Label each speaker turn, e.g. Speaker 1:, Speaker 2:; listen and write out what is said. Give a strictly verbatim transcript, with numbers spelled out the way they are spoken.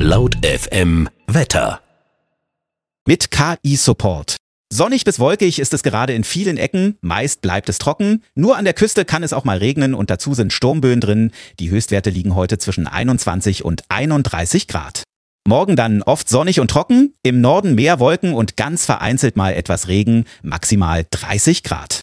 Speaker 1: Laut F M Wetter.
Speaker 2: Mit K I-Support. Sonnig bis wolkig ist es gerade in vielen Ecken, meist bleibt es trocken. Nur an der Küste kann es auch mal regnen und dazu sind Sturmböen drin. Die Höchstwerte liegen heute zwischen einundzwanzig und einunddreißig Grad. Morgen dann oft sonnig und trocken, im Norden mehr Wolken und ganz vereinzelt mal etwas Regen, maximal dreißig Grad.